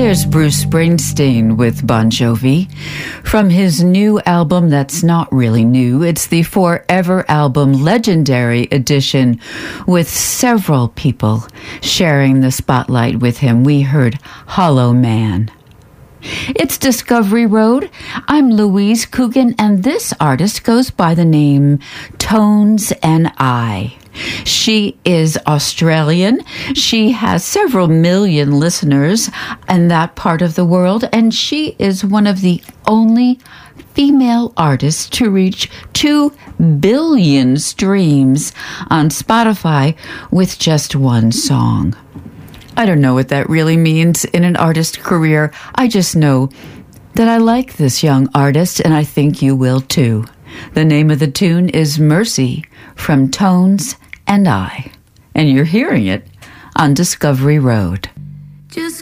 There's Bruce Springsteen with Bon Jovi. From his new album that's not really new, it's the Forever album Legendary Edition, with several people sharing the spotlight with him. We heard Hollow Man. It's Discovery Road. I'm Louise Coogan, and this artist goes by the name Tones and I. She is Australian. She has several million listeners in that part of the world, and she is one of the only female artists to reach 2 billion streams on Spotify with just one song. I don't know what that really means in an artist career. I just know that I like this young artist, and I think you will too. The name of the tune is Mercy from Tones and I, and you're hearing it on Discovery Road. Just